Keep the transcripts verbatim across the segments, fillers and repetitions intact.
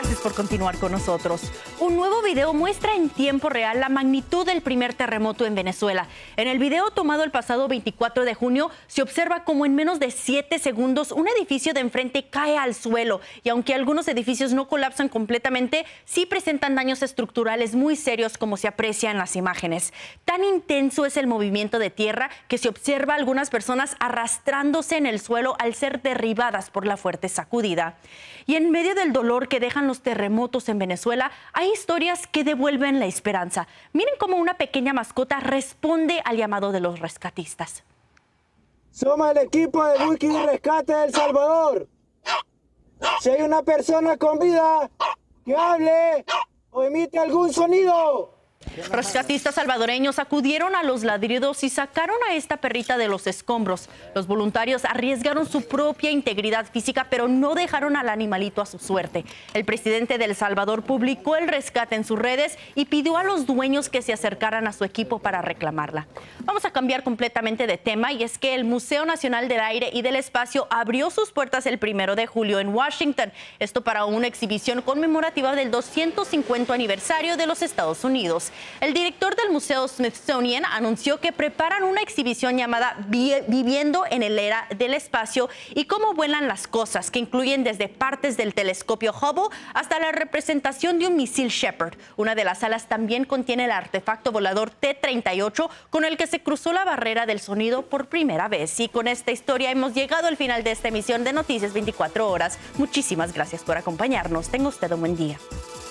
Gracias por continuar con nosotros. Un nuevo video muestra en tiempo real la magnitud del primer terremoto en Venezuela. En el video tomado el pasado veinticuatro de junio, se observa cómo en menos de siete segundos un edificio de enfrente cae al suelo. Y aunque algunos edificios no colapsan completamente, sí presentan daños estructurales muy serios, como se aprecia en las imágenes. Tan intenso es el movimiento de tierra que se observa a algunas personas arrastrándose en el suelo al ser derribadas por la fuerte sacudida. Y en medio del dolor que dejan los terremotos en Venezuela, hay historias que devuelven la esperanza. Miren cómo una pequeña mascota responde al llamado de los rescatistas. Somos el equipo de búsqueda y rescate de El Salvador. Si hay una persona con vida, que hable o emite algún sonido. Rescatistas salvadoreños acudieron a los ladridos y sacaron a esta perrita de los escombros. Los voluntarios arriesgaron su propia integridad física, pero no dejaron al animalito a su suerte. El presidente de El Salvador publicó el rescate en sus redes y pidió a los dueños que se acercaran a su equipo para reclamarla. Vamos a cambiar completamente de tema, y es que el Museo Nacional del Aire y del Espacio abrió sus puertas el primero de julio en Washington. Esto para una exhibición conmemorativa del doscientos cincuenta aniversario de los Estados Unidos. El director del Museo Smithsonian anunció que preparan una exhibición llamada Viviendo en el Era del Espacio y cómo vuelan las cosas, que incluyen desde partes del telescopio Hubble hasta la representación de un misil Shepard. Una de las salas también contiene el artefacto volador T treinta y ocho, con el que se cruzó la barrera del sonido por primera vez. Y con esta historia hemos llegado al final de esta emisión de Noticias veinticuatro horas. Muchísimas gracias por acompañarnos. Tenga usted un buen día.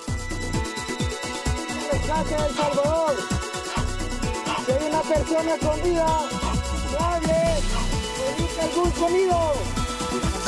Rescate de El Salvador. Si hay una persona con vida, que hable, emite algún sonido.